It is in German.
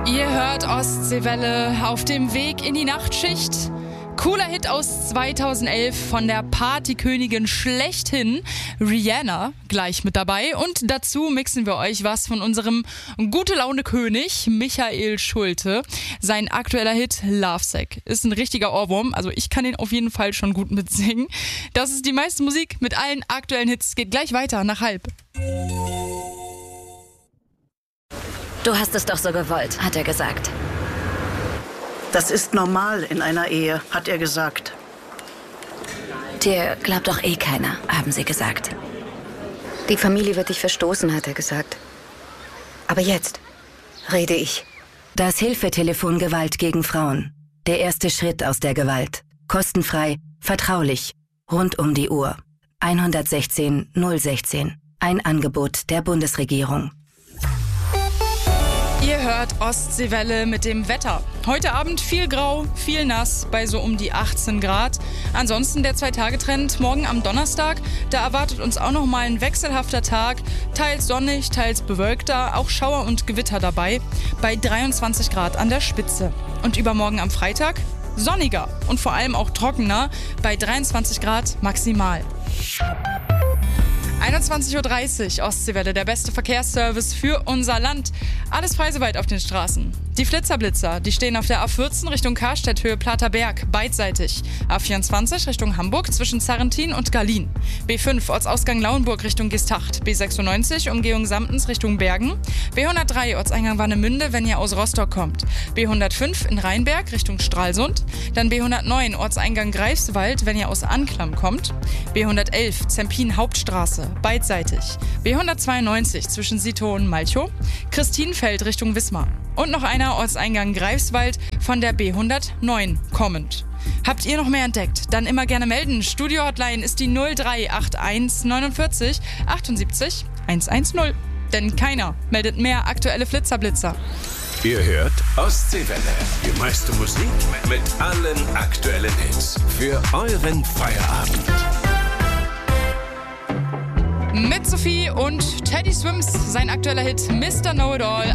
Ihr hört Ostseewelle auf dem Weg in die Nachtschicht. Cooler Hit aus 2011 von der Partykönigin schlechthin, Rihanna, gleich mit dabei. Und dazu mixen wir euch was von unserem Gute-Laune-König, Michael Schulte. Sein aktueller Hit, Lovesick, ist ein richtiger Ohrwurm. Also ich kann ihn auf jeden Fall schon gut mitsingen. Das ist die meiste Musik mit allen aktuellen Hits. Geht gleich weiter nach 12:30. Du hast es doch so gewollt, hat er gesagt. Das ist normal in einer Ehe, hat er gesagt. Dir glaubt doch eh keiner, haben sie gesagt. Die Familie wird dich verstoßen, hat er gesagt. Aber jetzt rede ich. Das Hilfetelefon Gewalt gegen Frauen. Der erste Schritt aus der Gewalt. Kostenfrei, vertraulich, rund um die Uhr. 116 016. Ein Angebot der Bundesregierung. Ihr hört Ostseewelle mit dem Wetter. Heute Abend viel grau, viel nass, bei so um die 18 Grad. Ansonsten der 2-Tage-Trend morgen am Donnerstag. Da erwartet uns auch nochmal ein wechselhafter Tag. Teils sonnig, teils bewölkter, auch Schauer und Gewitter dabei. Bei 23 Grad an der Spitze. Und übermorgen am Freitag sonniger und vor allem auch trockener. Bei 23 Grad maximal. 21:30 Uhr, Ostseewelle, der beste Verkehrsservice für unser Land. Alles frei soweit auf den Straßen. Die Flitzer-Blitzer, die stehen auf der A14 Richtung Karstedt, Höhe Platerberg, beidseitig. A24 Richtung Hamburg zwischen Sarrentin und Gallien. B5 Ortsausgang Lauenburg Richtung Geesthacht. B96 Umgehung Samtens Richtung Bergen. B103 Ortseingang Warnemünde, wenn ihr aus Rostock kommt. B105 in Rheinberg Richtung Stralsund. Dann B109 Ortseingang Greifswald, wenn ihr aus Anklam kommt. B111 Zempin Hauptstraße, beidseitig. B192 zwischen Sito und Malchow. Christinfeld Richtung Wismar. Und noch einer Ortseingang Greifswald von der B109 kommend. Habt ihr noch mehr entdeckt? Dann immer gerne melden. Studio-Hotline ist die 0381 49 78 110. Denn keiner meldet mehr aktuelle Flitzerblitzer. Ihr hört Ostseewelle. Die meiste Musik mit allen aktuellen Hits. Für euren Feierabend. Mit Sophie und Teddy Swims, sein aktueller Hit Mr. Know-It-All